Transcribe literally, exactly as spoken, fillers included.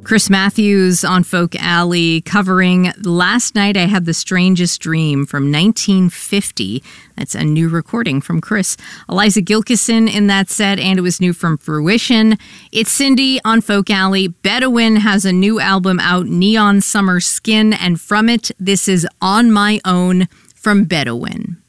Chris Matthews on Folk Alley covering Last Night I Had the Strangest Dream from nineteen fifty. That's a new recording from Chris. Eliza Gilkison in that set, and it was new from Fruition. It's Cindy on Folk Alley. Bedouin has a new album out, Neon Summer Skin, and from it, this is On My Own from Bedouin.